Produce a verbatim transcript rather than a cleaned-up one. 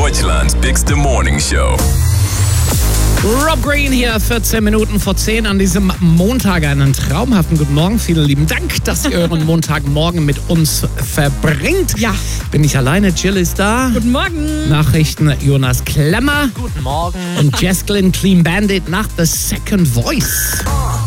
Deutschlands bigste Morning Show. Rob Green hier, vierzehn Minuten vor zehn an diesem Montag. Einen traumhaften guten Morgen. Vielen lieben Dank, dass ihr euren Montagmorgen mit uns verbringt. Ja. Bin ich alleine, Jill ist da. Guten Morgen. Nachrichten Jonas Klemmer. Guten Morgen. Und Jesslyn Clean Bandit nach The Second Voice.